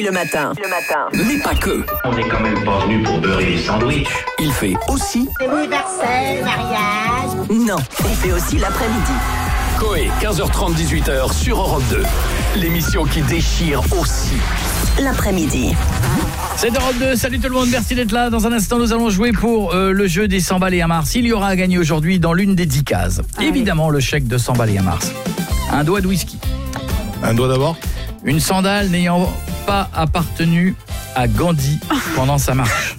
le matin. Mais pas que. On n'est quand même pas venu pour beurrer les sandwichs. Il fait aussi... Anniversaire, mariage. Non, il fait aussi l'après-midi. Coé, 15h30, 18h sur Europe 2. L'émission qui déchire aussi. L'après-midi. C'est Europe 2, salut tout le monde, merci d'être là. Dans un instant, nous allons jouer pour le jeu des 100 balles et un Mars. Il y aura à gagner aujourd'hui dans l'une des 10 cases. Évidemment, le chèque de 100 balles et un Mars. Un doigt de whisky. Un doigt d'abord. Une sandale n'ayant pas appartenu à Gandhi pendant sa marche.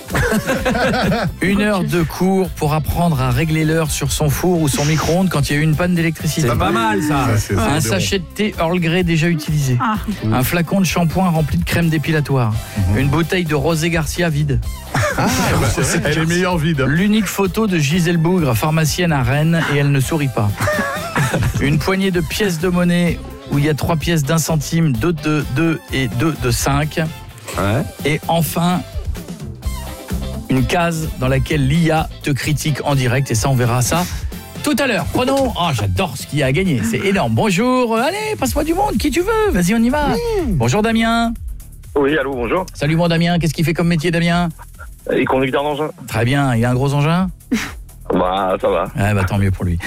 1 heure de cours pour apprendre à régler l'heure sur son four ou son micro-ondes quand il y a eu une panne d'électricité. C'est pas mal ça. Un sachet de thé Earl Grey déjà utilisé. Un flacon de shampoing rempli de crème dépilatoire. Une bouteille de Rosé Garcia vide. Elle est meilleure vide. L'unique photo de Gisèle Bougre, pharmacienne à Rennes, et elle ne sourit pas. Une poignée de pièces de monnaie où il y a 3 pièces d'1 centime, 2 de 2 et 2 de 5. Ouais. Et enfin, une case dans laquelle l'IA te critique en direct, et ça on verra ça tout à l'heure. Prenons, j'adore ce qu'il y a à gagner, c'est énorme. Bonjour, allez, passe-moi du monde, qui tu veux, vas-y on y va. Bonjour Damien. Oui, allô, bonjour. Salut mon Damien, qu'est-ce qu'il fait comme métier Damien? Et conducteur d'engin. Très bien, il a un gros engin? Bah, ça va. Ah bah tant mieux pour lui.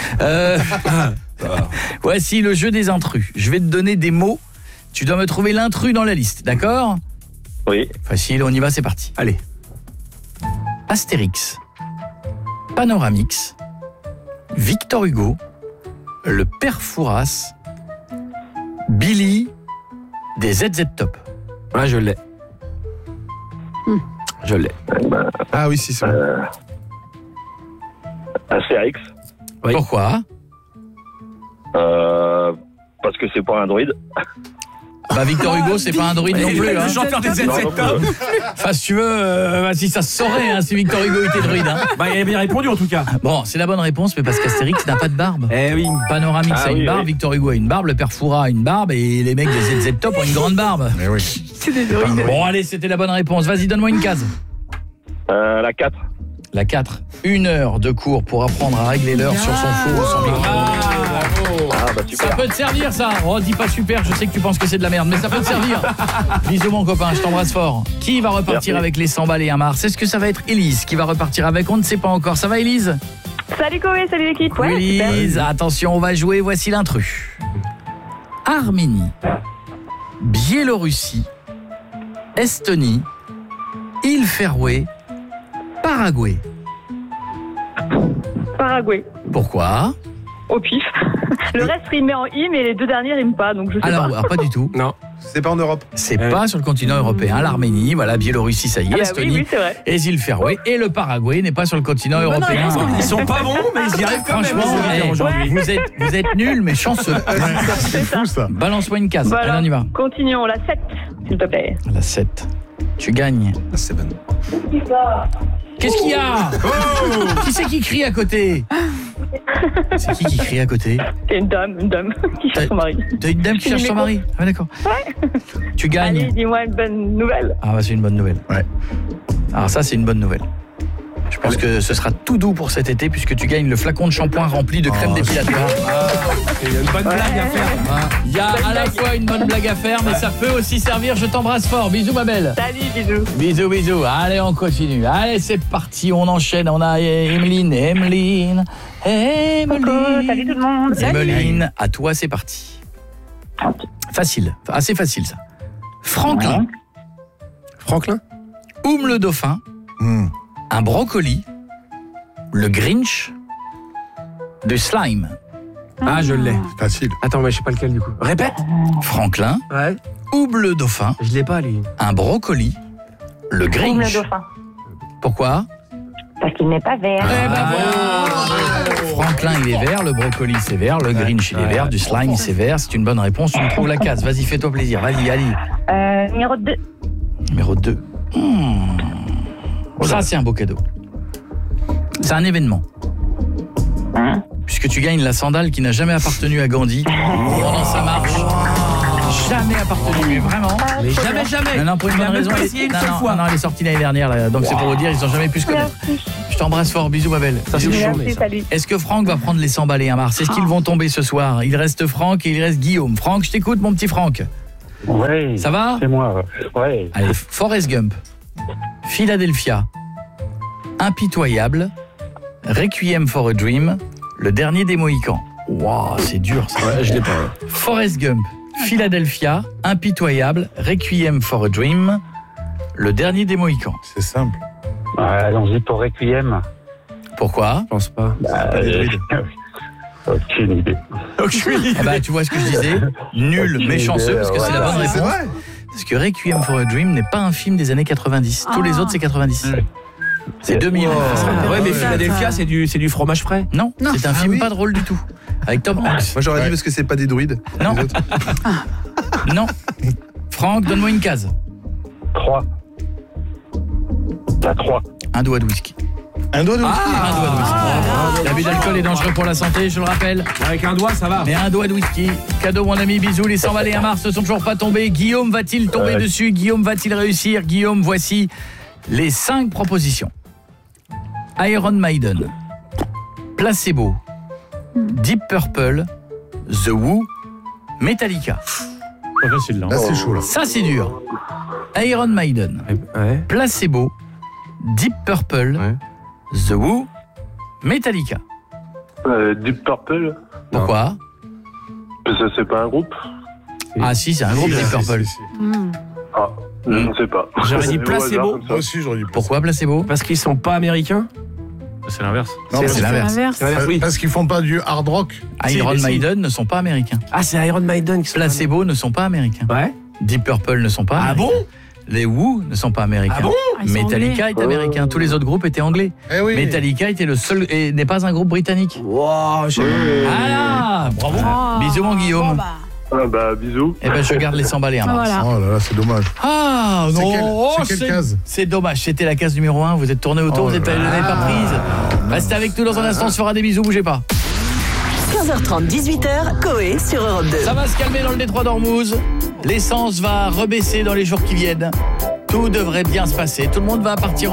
Voici le jeu des intrus. Je vais te donner des mots, tu dois me trouver l'intrus dans la liste, d'accord? Oui. Facile, on y va, c'est parti. Allez. Astérix, Panoramix, Victor Hugo, le Père Fouras, Billy, des ZZ Top. Ah, je l'ai. Je l'ai. Ah oui, si, c'est bon. Astérix. Oui. Pourquoi? Parce que c'est pas un droïde. Bah Victor Hugo, c'est pas un druide non plus. Hein. Chanteur des ZZ Top. Enfin, si tu veux, si ça se saurait, hein, si Victor Hugo était druide. Hein. Bah, il a bien répondu en tout cas. Bon, c'est la bonne réponse, mais parce qu'Astérix n'a pas de barbe. Eh oui. Panoramix a une barbe, Victor Hugo a une barbe, le Père Fouras a une barbe, et les mecs des ZZ Top ont une grande barbe. Eh oui. C'est des druides. Bon, allez, c'était la bonne réponse. Vas-y, donne-moi une case. La 4. La 4. 1 heure de cours pour apprendre à régler l'heure sur son four ou son micro. Ah, bah super. Ça peut te servir, ça. Oh, dis pas super, je sais que tu penses que c'est de la merde, mais ça peut te servir. Bisous, mon copain, je t'embrasse fort. Qui va repartir avec les 100 balles et un Mars? Est-ce que ça va être Élise qui va repartir avec? On ne sait pas encore. Ça va, Élise? Salut Coé, salut l'équipe. Ouais, Élise, attention, on va jouer. Voici l'intrus. Arménie, Biélorussie, Estonie, île Féroé, Paraguay. Paraguay. Pourquoi? Au pif. Le reste rimait en I, mais les 2 derniers riment pas, donc je sais pas. Alors, pas du tout. Non. C'est pas en Europe. C'est pas sur le continent européen. L'Arménie, voilà, Biélorussie, ça y est, Ah bah Estonie, oui, c'est vrai. et les îles Féroé, et le Paraguay n'est pas sur le continent européen. Ils sont pas bons, mais ils y arrivent quand même. Franchement, aujourd'hui. vous êtes nuls, mais chanceux. C'est ça. ça. Balance-moi une case. Voilà. Allez, on y va. Continuons, la 7, s'il te plaît. La 7. Tu gagnes. C'est bon. Qu'est-ce qu'il y a? Qui c'est qui crie à côté? C'est qui crie à côté? C'est une dame qui cherche son mari. T'as une dame qui cherche son mari? Ah d'accord. Ouais. Tu gagnes. Allez, dis-moi une bonne nouvelle. Ah bah c'est une bonne nouvelle. Ouais. Alors ça c'est une bonne nouvelle. Je pense que ce sera tout doux pour cet été puisque tu gagnes le flacon de shampoing rempli de crème dépilatoire. Il y a une bonne blague à faire. Il y a à la fois une bonne blague à faire, mais ça peut aussi servir. Je t'embrasse fort. Bisous ma belle. Salut, bisous. Bisous, bisous. Allez, on continue. Allez, c'est parti. On enchaîne. On a Emeline. Coucou, salut tout le monde. Emeline, à toi, c'est parti. Facile. Assez facile, ça. Franklin. Franklin. Oum le dauphin. Un brocoli. Le Grinch. Du slime. Ah, je l'ai. Facile. Attends, mais je sais pas lequel du coup. Répète. Franklin. Ouais. Oum le dauphin. Je l'ai pas, lui. Un brocoli. Le Grinch. Le dauphin. Pourquoi? Parce qu'il n'est pas vert. Franklin, il est vert, le brocoli, c'est vert, le Grinch, il est vert, du slime, c'est vert. C'est une bonne réponse. Tu me trouves la case. Vas-y, fais-toi plaisir. Vas-y, Ali. Numéro 2. Numéro 2. Ça, c'est un beau cadeau. C'est un événement. Puisque tu gagnes la sandale qui n'a jamais appartenu à Gandhi pendant sa marche. Jamais appartenu, mais vraiment. Mais jamais. Non, pour une bonne raison. Elle est sortie l'année dernière, là, donc c'est pour vous dire, ils n'ont jamais pu se connaître. Je t'embrasse fort, bisous ma belle. Ça, c'est chaud, Merci, salut. Est-ce que Franck va prendre les 100 balles et un Mars? Est-ce qu'ils vont tomber ce soir? Il reste Franck et il reste Guillaume. Franck, je t'écoute, mon petit Franck. Ouais. Ça va? C'est moi. Ouais. Allez, Forrest Gump, Philadelphia, Impitoyable, Requiem for a Dream, Le Dernier des Mohicans. Waouh, c'est dur ça. Ouais, je l'ai pas. Forrest Gump, Philadelphia, Impitoyable, Requiem for a Dream, Le Dernier des Mohicans. C'est simple. Ouais, allons-y pour Requiem. Pourquoi? Je pense pas. Pas des druides. Aucune idée. Ah bah, tu vois ce que je disais? Nul, mais chanceux, parce que c'est la bonne C'est réponse. vrai. Parce que Requiem for a Dream n'est pas un film des années 90. Tous les autres, c'est 90. C'est 2000. Ouais, mais Philadelphia, c'est du fromage frais. Non, c'est un film pas drôle du tout. Avec Tom Hanks. Moi j'aurais dit parce que c'est pas des druides. Non. Les autres. Non. Franck, donne-moi une case. 3. La 3. Un doigt de whisky. Un doigt de whisky. Un doigt de whisky. L'abus d'alcool est dangereux pour la santé, je le rappelle. Avec un doigt, ça va. Mais un doigt de whisky. Cadeau, mon ami, bisous. Les 100 balais à Mars ne sont toujours pas tombés. Guillaume va-t-il tomber dessus? Guillaume va-t-il réussir? Guillaume, voici les 5 propositions. Iron Maiden, Placebo, Deep Purple, The Who, Metallica. Pas facile, là. Là c'est chaud là. Ça, c'est dur. Iron Maiden, Ouais. Placebo, Deep Purple, Ouais. The Who, Metallica. Deep Purple, Pourquoi? parce que c'est pas un groupe. Ah si, c'est un groupe Deep Purple. Ah, je ne sais pas. J'aurais dit Au Placebo. hasard, comme ça. Moi aussi j'aurais dit plus. Pourquoi Placebo? Parce qu'ils sont pas américains. C'est l'inverse. Non, C'est l'inverse. Oui. Parce qu'ils font pas du hard rock. Iron Si, si. Maiden ne sont pas américains. Ah, c'est Iron Maiden qui sont Placebo ne sont pas américains. Ouais. Deep Purple ne sont pas Ah américains. bon? Les Who ne sont pas américains. Ah bon? Ils sont Metallica est américain. Tous les autres groupes étaient anglais. Eh oui. Metallica était le seul et n'est pas un groupe britannique. Wow, Ah, bravo. Oh. Bisous mon Guillaume. Bon, bah. Ah bah, bisous. Eh ben je garde les 100 balais à Mars. Voilà. Oh là là, c'est dommage. Ah C'est non, quelle- oh, c'est quelle case c'est dommage, c'était la case numéro 1, vous êtes tourné autour, Oh vous n'êtes là l'avez pas prise. Restez avec nous dans un instant, on se fera des bisous, bougez pas. 15h30, 18h, Coé sur Europe 2. Ça va se calmer dans le détroit d'Ormuz. L'essence va rebaisser dans les jours qui viennent. Tout devrait bien se passer. Tout le monde va partir